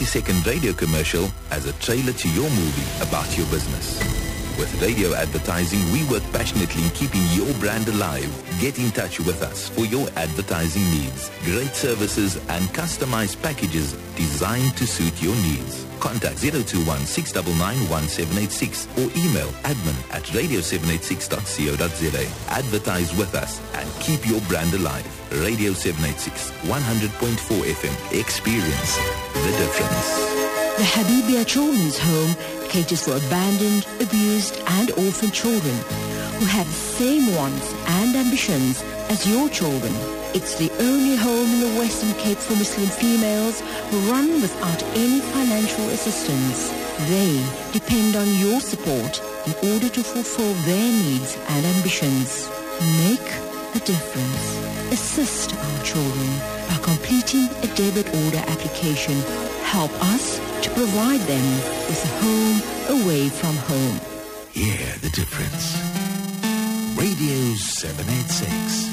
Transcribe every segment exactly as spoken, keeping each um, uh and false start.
second radio commercial as a trailer to your movie about your business. With radio advertising, we work passionately in keeping your brand alive. Get in touch with us for your advertising needs. Great services and customized packages designed to suit your needs. Contact zero two one, six nine nine, one seven eight six or email admin at radio seven eight six dot co dot za. Advertise with us and keep your brand alive. Radio seven eight six, one hundred point four F M. Experience the difference. The Habibia Children's Home caters for abandoned, abused and orphaned children who have the same wants and ambitions as your children. It's the only home in the Western Cape for Muslim females run without any financial assistance. They depend on your support in order to fulfill their needs and ambitions. Make a difference. Assist our children by completing a debit order application. Help us to provide them with a home away from home. Hear the difference. Radio seven eight six.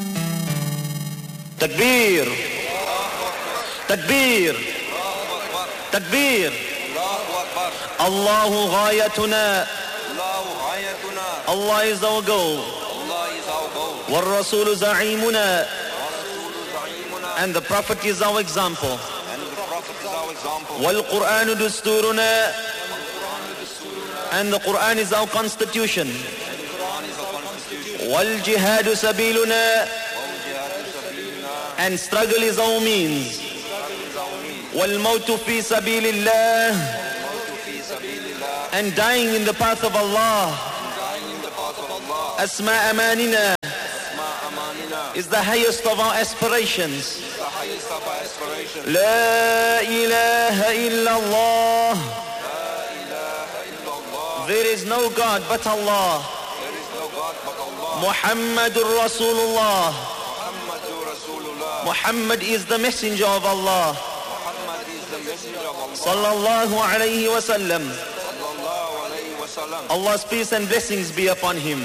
Takbir. Takbir. Takbir. Allahu ghayatuna. Allah is our goal. Wa Rasulu za'imuna. And the Prophet is our example. Wal Qur'anu dusturuna. And the Quran is our constitution. Wal jihadu sabiluna. And struggle is our means. Wal mautu fi sabilillah. And dying in the path of Allah. Asma amanina is the highest of our aspirations. La ilaha illallah. There is no God but Allah. Muhammadur Rasulullah. Muhammad is the messenger of Allah. Sallallahu alayhi wa sallam. Allah's peace and blessings be upon him.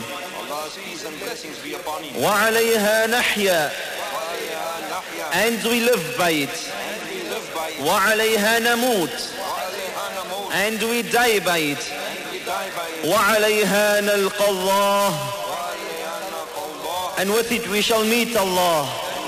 Wa alayha nahya. And we live by it. Wa alayha namut. And we die by it. Wa alayha nalqa Allah. And with it we shall meet Allah.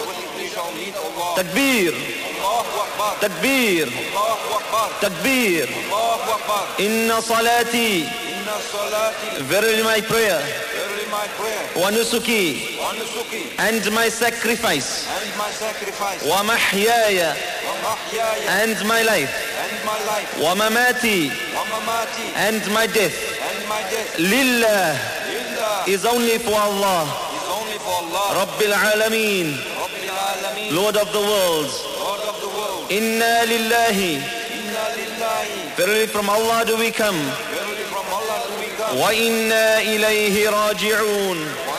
Takbir. Takbir. Takbir. Inna salati. Verily my prayer. Wa nusuki. And my sacrifice. Wa mahyaya. And my life. Wa mamati. And my death. Lillah is only for Allah. Rabbil alameen. Lord of the worlds. Inna lillahi. Verily from Allah do we come. Wa inna ilayhi raji'un.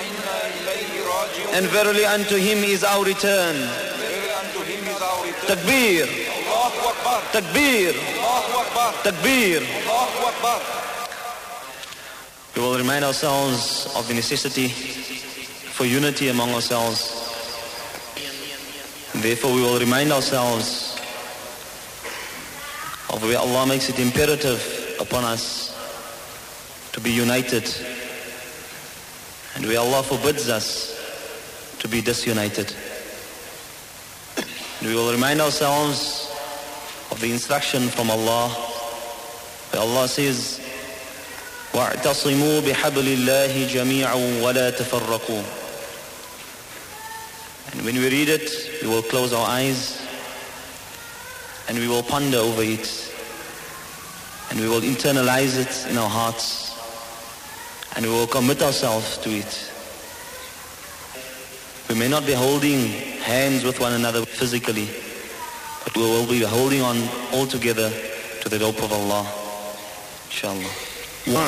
And verily unto him is our return. Takbir. Takbir. Takbir. We will remind ourselves of the necessity for unity among ourselves. Therefore we will remind ourselves of where Allah makes it imperative upon us to be united, and where Allah forbids us to be disunited. And we will remind ourselves of the instruction from Allah, where Allah says, وَاعْتَصِمُوا بِحَبْلِ اللَّهِ جَمِيعًا وَلَا تَفَرَّقُوا. And when we read it, we will close our eyes and we will ponder over it, and we will internalize it in our hearts, and we will commit ourselves to it. We may not be holding hands with one another physically, but we will be holding on all together to the rope of Allah, inshallah.